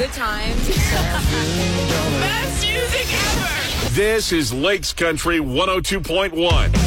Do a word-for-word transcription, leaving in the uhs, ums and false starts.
good times. Best music ever. This is Lakes Country one oh two point one.